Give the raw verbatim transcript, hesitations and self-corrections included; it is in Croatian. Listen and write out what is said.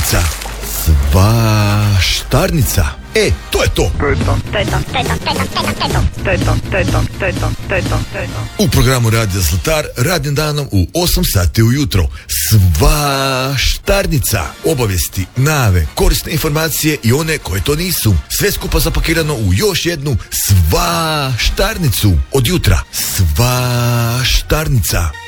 Svaštarnica. Svaštarnica. E, to je to. To je to. To je to. To je to. To je to. To je to. To je to. To je to. To je to. U programu Radija Zlatar radnim danom u osam sati ujutro. Svaštarnica. Obavijesti, najave, korisne informacije i one koje to nisu. Sve skupa zapakirano u još jednu svaštarnicu od jutra. Svaštarnica.